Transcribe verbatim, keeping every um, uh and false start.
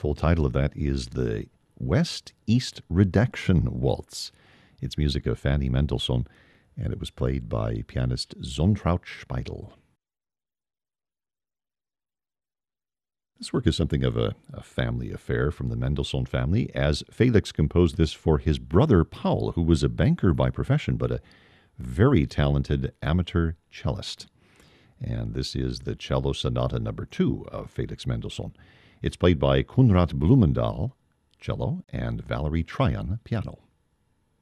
full title of that is the West-East Redaction Waltz. It's music of Fanny Mendelssohn, and it was played by pianist Zontraut Speidel. This work is something of a, a family affair from the Mendelssohn family, as Felix composed this for his brother Paul, who was a banker by profession, but a very talented amateur cellist. And this is the Cello Sonata number two of Felix Mendelssohn. It's played by Konrad Blumendahl, cello, and Valerie Tryon, piano.